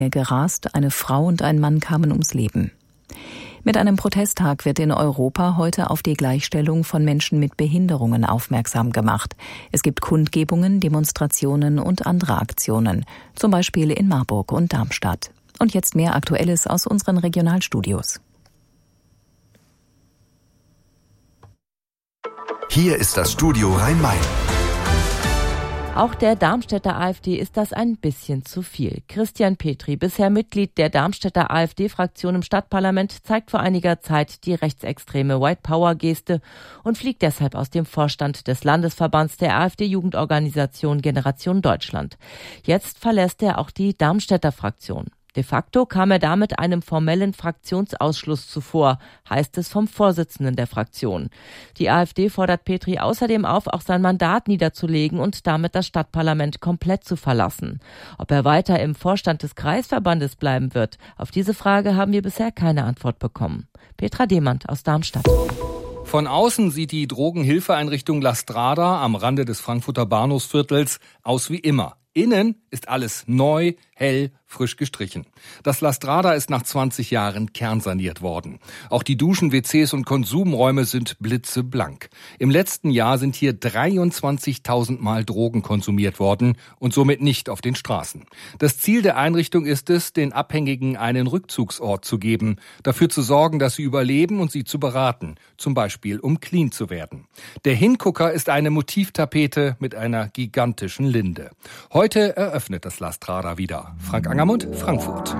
gerast, eine Frau und ein Mann kamen ums Leben. Mit einem Protesttag wird in Europa heute auf die Gleichstellung von Menschen mit Behinderungen aufmerksam gemacht. Es gibt Kundgebungen, Demonstrationen und andere Aktionen, zum Beispiel in Marburg und Darmstadt. Und jetzt mehr Aktuelles aus unseren Regionalstudios. Hier ist das Studio Rhein-Main. Auch der Darmstädter AfD ist das ein bisschen zu viel. Christian Petri, bisher Mitglied der Darmstädter AfD-Fraktion im Stadtparlament, zeigt vor einiger Zeit die rechtsextreme White-Power-Geste und fliegt deshalb aus dem Vorstand des Landesverbands der AfD-Jugendorganisation Generation Deutschland. Jetzt verlässt er auch die Darmstädter Fraktion. De facto kam er damit einem formellen Fraktionsausschluss zuvor, heißt es vom Vorsitzenden der Fraktion. Die AfD fordert Petri außerdem auf, auch sein Mandat niederzulegen und damit das Stadtparlament komplett zu verlassen. Ob er weiter im Vorstand des Kreisverbandes bleiben wird, auf diese Frage haben wir bisher keine Antwort bekommen. Petra Demand aus Darmstadt. Von außen sieht die Drogenhilfeeinrichtung La Strada am Rande des Frankfurter Bahnhofsviertels aus wie immer. Innen ist alles neu, hell, frisch gestrichen. Das La Strada ist nach 20 Jahren kernsaniert worden. Auch die Duschen, WCs und Konsumräume sind blitzeblank. Im letzten Jahr sind hier 23.000 Mal Drogen konsumiert worden und somit nicht auf den Straßen. Das Ziel der Einrichtung ist es, den Abhängigen einen Rückzugsort zu geben, dafür zu sorgen, dass sie überleben und sie zu beraten, zum Beispiel um clean zu werden. Der Hingucker ist eine Motivtapete mit einer gigantischen Linde. Heute eröffnet das La Strada wieder. Frank Angermund, Frankfurt.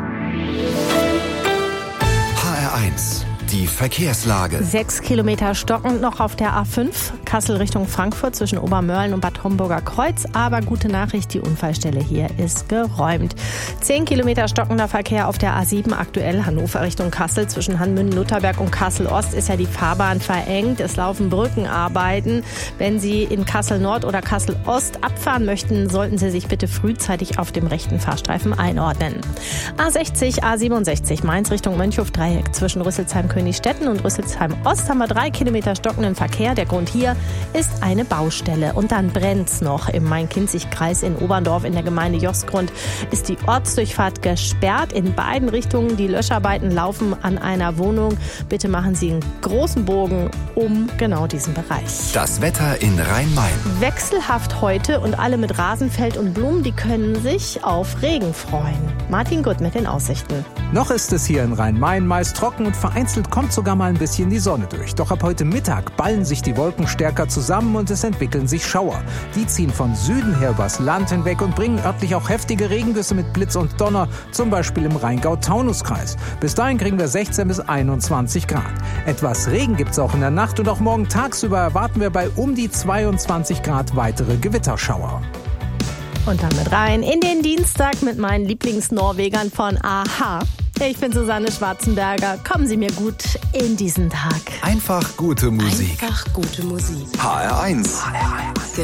HR1, die Verkehrslage. 6 Kilometer stockend noch auf der A5, Kassel Richtung Frankfurt zwischen Obermörlen und Bad Homburger Kreuz. Aber gute Nachricht, die Unfallstelle hier ist geräumt. 10 Kilometer stockender Verkehr auf der A7 aktuell Hannover Richtung Kassel. Zwischen Hanmünden-Lutherberg und Kassel-Ost ist ja die Fahrbahn verengt. Es laufen Brückenarbeiten. Wenn Sie in Kassel-Nord oder Kassel-Ost abfahren möchten, sollten Sie sich bitte frühzeitig auf dem rechten Fahrstreifen einordnen. A60, A67 Mainz Richtung Mönchhof-Dreieck zwischen Rüsselsheim-Königstetten und Rüsselsheim-Ost haben wir 3 Kilometer stockenden Verkehr. Der Grund hier ist eine Baustelle. Und dann brennt's noch. Im Main-Kinzig-Kreis in Oberndorf in der Gemeinde Josgrund ist die Ortsdurchfahrt gesperrt. In beiden Richtungen. Die Löscharbeiten laufen an einer Wohnung. Bitte machen Sie einen großen Bogen um genau diesen Bereich. Das Wetter in Rhein-Main. Wechselhaft heute und alle mit Rasenfeld und Blumen, die können sich auf Regen freuen. Martin Gutt mit den Aussichten. Noch ist es hier in Rhein-Main meist trocken und vereinzelt kommt sogar mal ein bisschen die Sonne durch. Doch ab heute Mittag ballen sich die Wolken stärker zusammen und es entwickeln sich Schauer. Die ziehen von Süden her übers Land hinweg und bringen örtlich auch heftige Regengüsse mit Blitz und Donner, zum Beispiel im Rheingau-Taunus-Kreis. Bis dahin kriegen wir 16 bis 21 Grad. Etwas Regen gibt's auch in der Nacht und auch morgen tagsüber erwarten wir bei um die 22 Grad weitere Gewitterschauer. Und damit rein in den Dienstag mit meinen Lieblingsnorwegern von AHA. Ich bin Susanne Schwarzenberger. Kommen Sie mir gut in diesen Tag. Einfach gute Musik. Einfach gute Musik. HR1.